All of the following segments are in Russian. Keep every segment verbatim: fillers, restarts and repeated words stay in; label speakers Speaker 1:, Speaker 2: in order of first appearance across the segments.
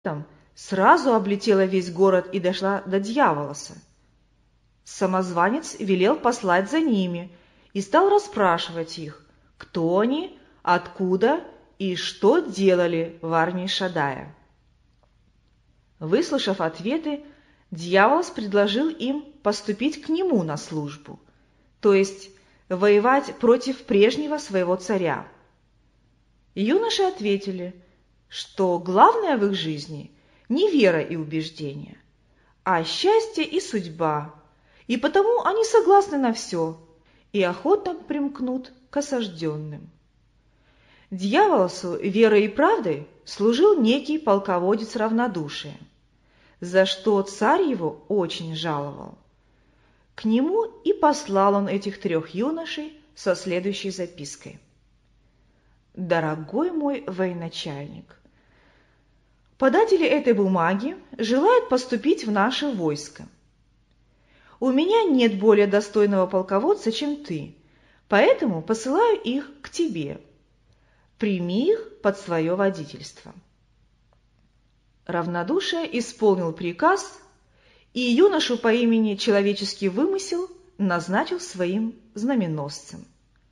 Speaker 1: Там сразу облетела весь город и дошла до Дьяволоса. Самозванец велел послать за ними и стал расспрашивать их, кто они, откуда и что делали в армии Шаддая. Выслушав ответы, Дьяволос предложил им поступить к нему на службу, то есть воевать против прежнего своего царя. Юноши ответили, что главное в их жизни не вера и убеждение, а счастье и судьба, и потому они согласны на все и охотно примкнут к осажденным. Дьяволосу верой и правдой служил некий полководец равнодушия, за что царь его очень жаловал. К нему и послал он этих трех юношей со следующей запиской. «Дорогой мой военачальник, податели этой бумаги желают поступить в наше войско. У меня нет более достойного полководца, чем ты, поэтому посылаю их к тебе. Прими их под свое водительство». Равнодушие исполнил приказ, и юношу по имени Человеческий Вымысел назначил своим знаменосцем.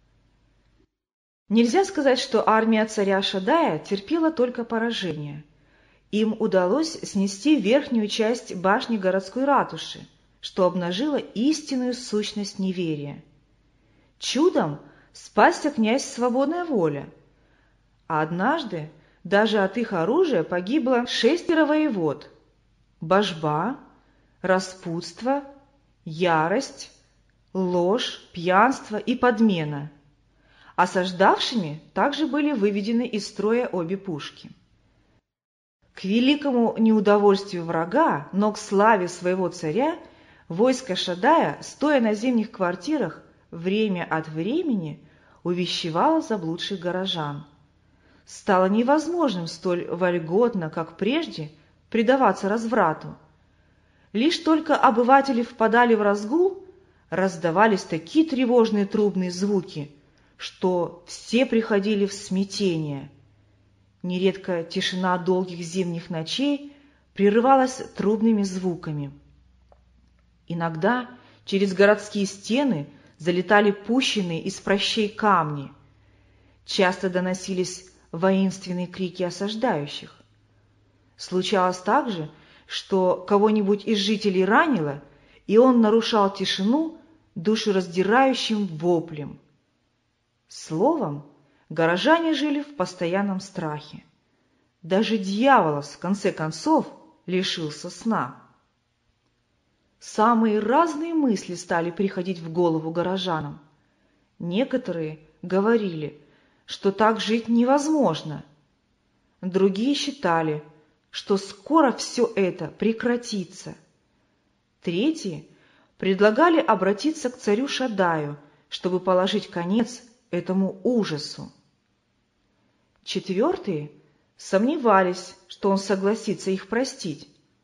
Speaker 1: Нельзя сказать, что армия царя Шаддая терпела только поражение. Им удалось снести верхнюю часть башни городской ратуши, что обнажило истинную сущность неверия. Чудом спасся князь Свободная Воля, а однажды даже от их оружия погибло шестеро воевод: божба, распутство, ярость, ложь, пьянство и подмена. Осаждавшими также были выведены из строя обе пушки. К великому неудовольствию врага, но к славе своего царя, войско Шаддая, стоя на зимних квартирах, время от времени увещевало заблудших горожан. Стало невозможным столь вольготно, как прежде, предаваться разврату. Лишь только обыватели впадали в разгул, раздавались такие тревожные трубные звуки, что все приходили в смятение. Нередко тишина долгих зимних ночей прерывалась трубными звуками. Иногда через городские стены залетали пущенные из прощей камни. Часто доносились воинственные крики осаждающих. Случалось также, что кого-нибудь из жителей ранило, и он нарушал тишину душераздирающим воплем. Словом, горожане жили в постоянном страхе. Даже Дьяволос, в конце концов, лишился сна. Самые разные мысли стали приходить в голову горожанам. Некоторые говорили, что так жить невозможно. Другие считали, что скоро все это прекратится. Третьи предлагали обратиться к царю Шаддаю, чтобы положить конец этому ужасу. Четвертые сомневались, что он согласится их простить.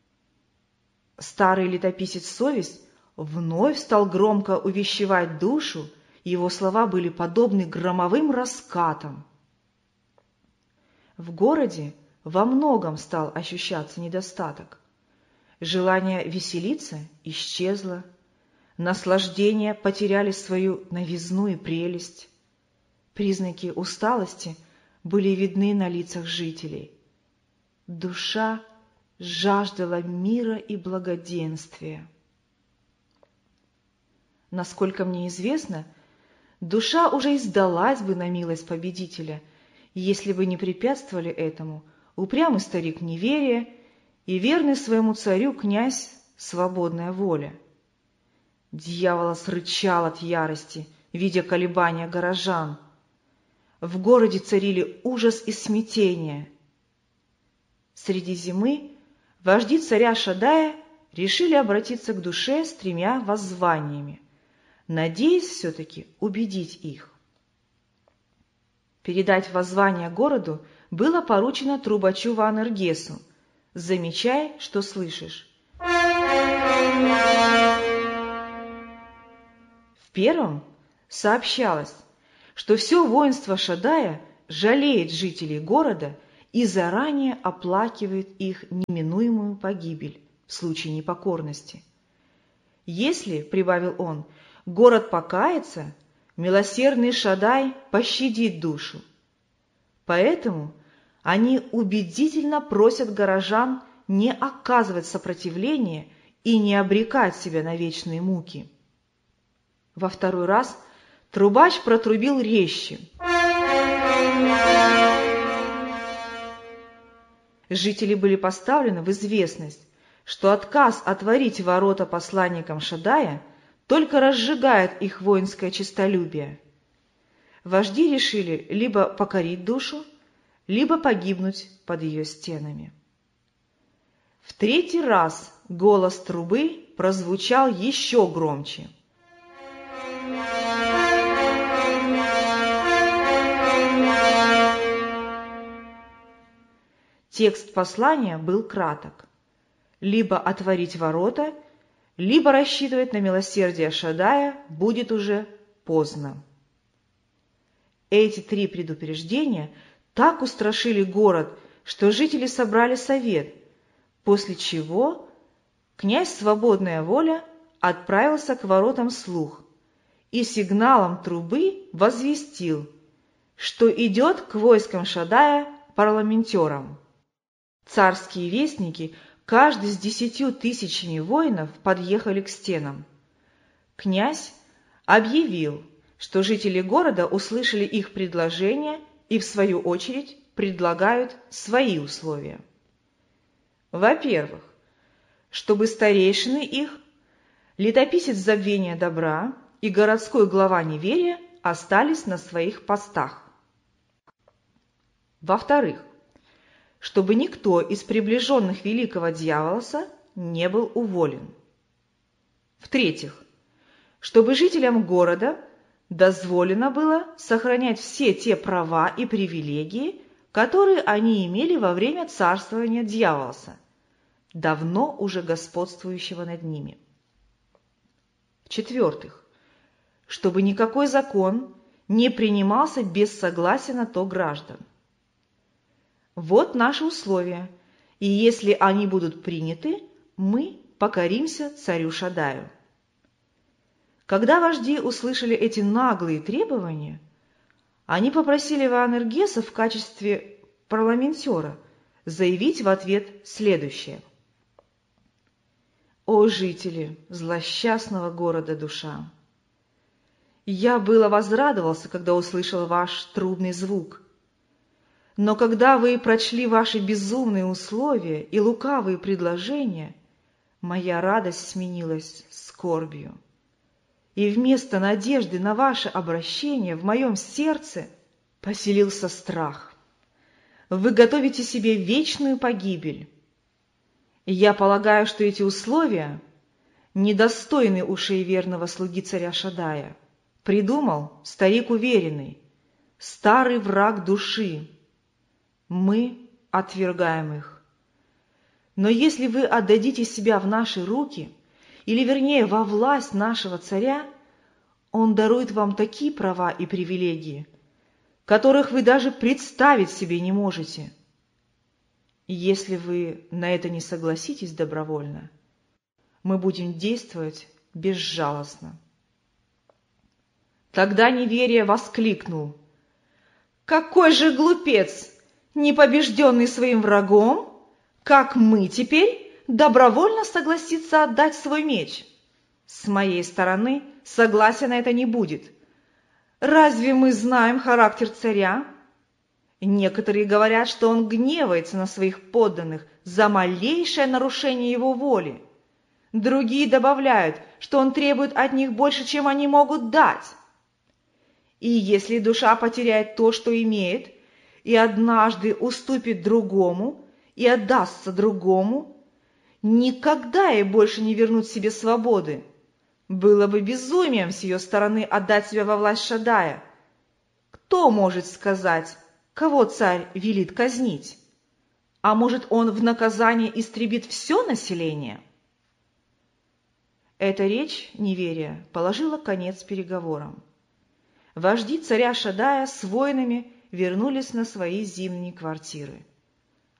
Speaker 1: Старый летописец Совесть вновь стал громко увещевать душу, и его слова были подобны громовым раскатам. В городе во многом стал ощущаться недостаток. Желание веселиться исчезло, наслаждения потеряли свою новизну и прелесть. Признаки усталости были видны на лицах жителей. Душа жаждала мира и благоденствия. Насколько мне известно, душа уже издалась бы на милость победителя, если бы не препятствовали этому упрямый старик неверия и верный своему царю князь Свободная Воля. Дьяволос рычал от ярости, видя колебания горожан. В городе царили ужас и смятение. Среди зимы вожди царя Шаддая решили обратиться к душе с тремя воззваниями, надеясь все-таки убедить их. Передать воззвание городу было поручено трубачу Ваанергесу. Замечай, что слышишь. В первом сообщалось, что все воинство Шаддая жалеет жителей города и заранее оплакивает их неминуемую погибель в случае непокорности. Если, прибавил он, город покается, милосердный Шаддай пощадит душу. Поэтому они убедительно просят горожан не оказывать сопротивления и не обрекать себя на вечные муки. Во второй раз трубач протрубил резче. Жители были поставлены в известность, что отказ отворить ворота посланникам Шаддая только разжигает их воинское честолюбие. Вожди решили либо покорить душу, либо погибнуть под ее стенами. В третий раз голос трубы прозвучал еще громче. Текст послания был краток. Либо отворить ворота, либо рассчитывать на милосердие Шаддая будет уже поздно. Эти три предупреждения так устрашили город, что жители собрали совет, после чего князь Свободная Воля отправился к воротам Слух и сигналом трубы возвестил, что идет к войскам Шаддая парламентерам. Царские вестники, каждый с десятью тысячами воинов, подъехали к стенам. Князь объявил, что жители города услышали их предложение и, в свою очередь, предлагают свои условия. Во-первых, чтобы старейшины их, летописец Забвения Добра и городской глава Неверия остались на своих постах. Во-вторых, чтобы никто из приближенных великого дьяволоса не был уволен. В-третьих, чтобы жителям города дозволено было сохранять все те права и привилегии, которые они имели во время царствования дьяволоса, давно уже господствующего над ними. В-четвертых, чтобы никакой закон не принимался без согласия на то граждан. Вот наши условия, и если они будут приняты, мы покоримся царю Шаддаю. Когда вожди услышали эти наглые требования, они попросили Ваанергеса в качестве парламентера заявить в ответ следующее. «О жители злосчастного города Душа! Я было возрадовался, когда услышал ваш трубный звук. Но когда вы прочли ваши безумные условия и лукавые предложения, моя радость сменилась скорбью. И вместо надежды на ваше обращение в моем сердце поселился страх. Вы готовите себе вечную погибель. И я полагаю, что эти условия недостойны ушей верного слуги царя Шаддая. Придумал старик уверенный, старый враг души. Мы отвергаем их. Но если вы отдадите себя в наши руки, или вернее во власть нашего царя, он дарует вам такие права и привилегии, которых вы даже представить себе не можете. И если вы на это не согласитесь добровольно, мы будем действовать безжалостно». Тогда Неверия воскликнул: «Какой же глупец, непобежденный своим врагом, как мы теперь добровольно согласиться отдать свой меч? С моей стороны согласия на это не будет. Разве мы знаем характер царя? Некоторые говорят, что он гневается на своих подданных за малейшее нарушение его воли. Другие добавляют, что он требует от них больше, чем они могут дать. И если душа потеряет то, что имеет, и однажды уступит другому и отдастся другому, никогда ей больше не вернуть себе свободы. Было бы безумием с ее стороны отдать себя во власть Шаддая. Кто может сказать, кого царь велит казнить? А может, он в наказание истребит все население?» Эта речь Неверия положила конец переговорам. Вожди царя Шаддая с воинами вернулись на свои зимние квартиры.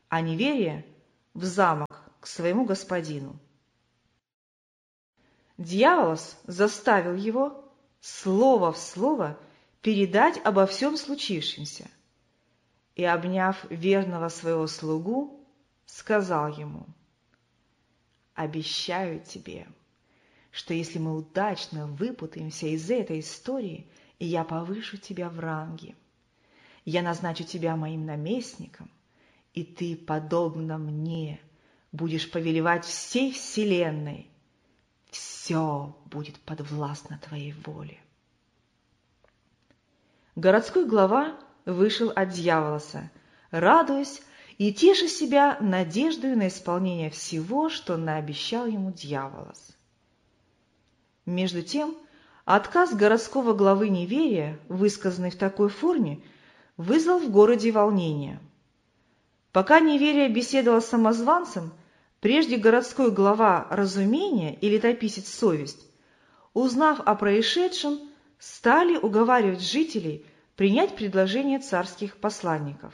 Speaker 1: а неверие – в замок к своему господину. Дьяволос заставил его слово в слово передать обо всем случившемся и, обняв верного своего слугу, сказал ему: «Обещаю тебе, что если мы удачно выпутаемся из этой истории, я повышу тебя в ранге. Я назначу тебя моим наместником, и ты, подобно мне, будешь повелевать всей вселенной. Все будет подвластно твоей воле». Городской глава вышел от дьяволоса, радуясь и теша себя надеждою на исполнение всего, что наобещал ему дьяволос. Между тем, отказ городского главы неверия, высказанный в такой форме, вызвал в городе волнение. Пока неверие беседовал с самозванцем, прежде городской глава разумения и летописец совесть, узнав о происшедшем, стали уговаривать жителей принять предложение царских посланников.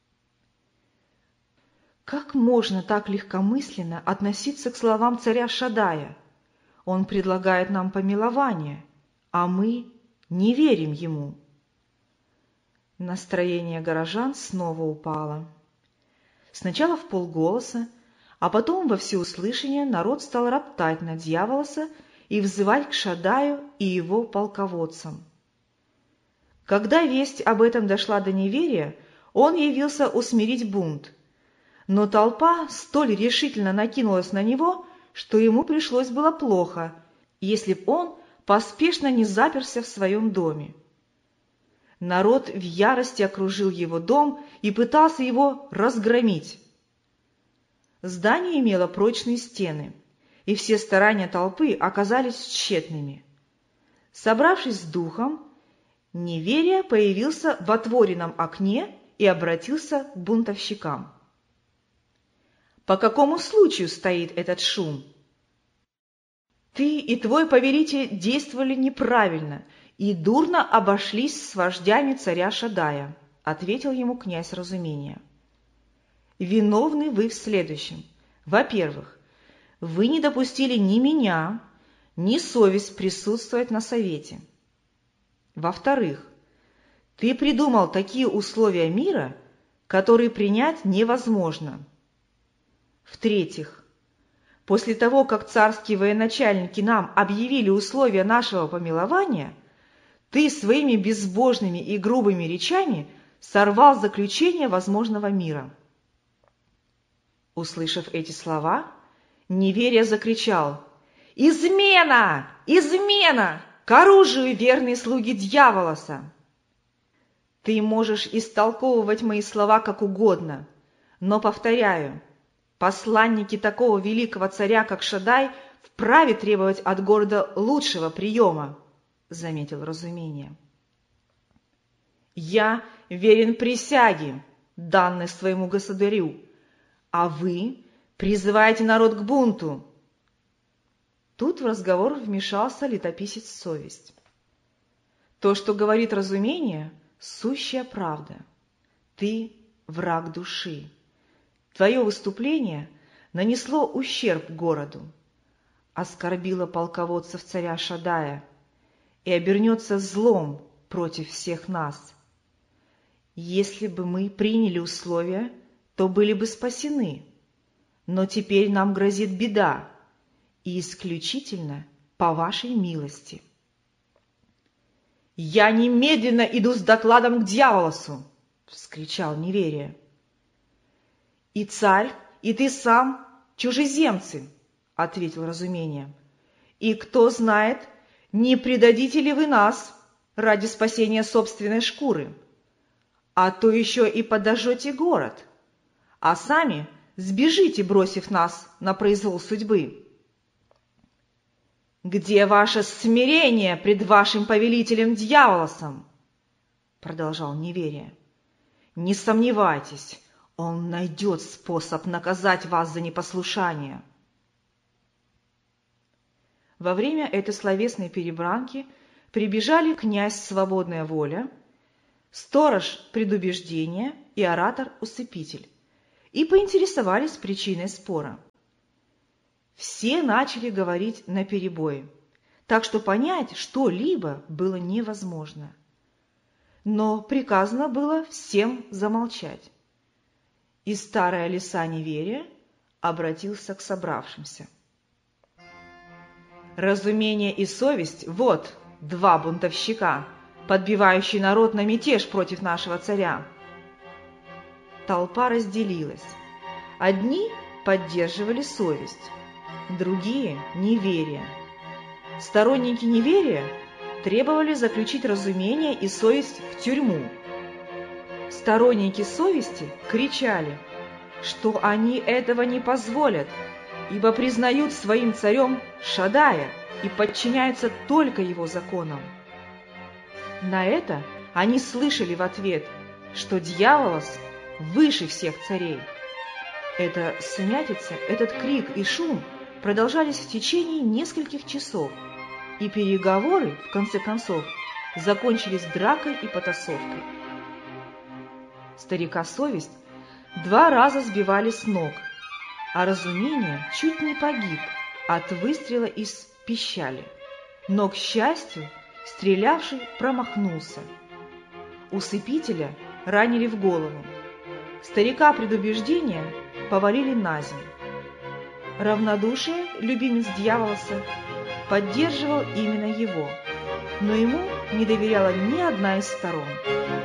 Speaker 1: Как можно так легкомысленно относиться к словам царя Шаддая? Он предлагает нам помилование, а мы не верим ему. Настроение горожан снова упало. Сначала в полголоса, а потом во всеуслышание народ стал роптать на дьяволоса и взывать к Шаддаю и его полководцам. Когда весть об этом дошла до неверия, он явился усмирить бунт, но толпа столь решительно накинулась на него, что ему пришлось было плохо, если б он поспешно не заперся в своем доме. Народ в ярости окружил его дом и пытался его разгромить. Здание имело прочные стены, и все старания толпы оказались тщетными. Собравшись с духом, неверие появился в отворенном окне и обратился к бунтовщикам. «По какому случаю стоит этот шум? Ты и твой повелитель действовали неправильно и дурно обошлись с вождями царя Шаддая», — ответил ему князь разумения. «Виновны вы в следующем. Во-первых, вы не допустили ни меня, ни совесть присутствовать на совете. Во-вторых, ты придумал такие условия мира, которые принять невозможно. В-третьих, после того, как царские военачальники нам объявили условия нашего помилования, ты своими безбожными и грубыми речами сорвал заключение возможного мира». Услышав эти слова, неверие закричал: «Измена! Измена! К оружию, верные слуги дьяволоса!» Ты можешь истолковывать мои слова как угодно, но, повторяю, посланники такого великого царя, как Шаддай, вправе требовать от города лучшего приема, — заметил разумение. «Я верен присяге, данной своему государю, а вы призываете народ к бунту». Тут в разговор вмешался летописец совесть. «То, что говорит разумение, сущая правда. Ты враг души. Твое выступление нанесло ущерб городу, оскорбило полководцев царя Шаддая и обернется злом против всех нас. Если бы мы приняли условия, то были бы спасены, но теперь нам грозит беда, и исключительно по вашей милости». «Я немедленно иду с докладом к дьяволосу!» — вскричал неверие. «И царь, и ты сам чужеземцы!» — ответил разумение. «И кто знает, не предадите ли вы нас ради спасения собственной шкуры, а то еще и подожжете город, а сами сбежите, бросив нас на произвол судьбы. Где ваше смирение пред вашим повелителем дьяволосом?» Продолжал неверие. «Не сомневайтесь, он найдет способ наказать вас за непослушание». Во время этой словесной перебранки прибежали князь Свободная воля, сторож Предубеждения и оратор Усыпитель, и поинтересовались причиной спора. Все начали говорить наперебой, так что понять что-либо было невозможно. Но приказано было всем замолчать. И старая лиса неверия обратился к собравшимся. Разумение и совесть – вот два бунтовщика, подбивающие народ на мятеж против нашего царя. Толпа разделилась. Одни поддерживали совесть, другие – неверие. Сторонники неверия требовали заключить разумение и совесть в тюрьму. Сторонники совести кричали, что они этого не позволят, ибо признают своим царем Шадая и подчиняются только его законам. На это они слышали в ответ, что Дьяволос выше всех царей. Эта сумятица, этот крик и шум продолжались в течение нескольких часов, и переговоры, в конце концов, закончились дракой и потасовкой. Старика совесть два раза сбивали с ног, а разумение чуть не погиб от выстрела из пищали, но, к счастью, стрелявший промахнулся. Усыпителя ранили в голову. Старика предубеждения повалили на землю. Равнодушие любимец Дьяволоса поддерживал именно его, но ему не доверяла ни одна из сторон.